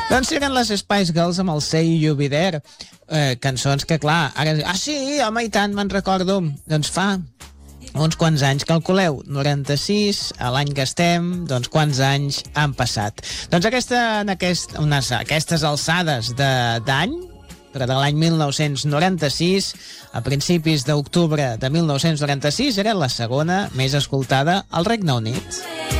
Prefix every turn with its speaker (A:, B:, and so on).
A: Doncs eren les Spice Girls amb el Say You Be There, cançons que, clar, ara... Ah, sí, home, i tant, me'n recordo. Doncs fa uns quants anys, calculeu, 96, a l'any que estem, doncs quants anys han passat. Doncs aquestes alçades d'any, de l'any 1996, a principis d'octubre de 1996, era la segona més escoltada al Regne Unit.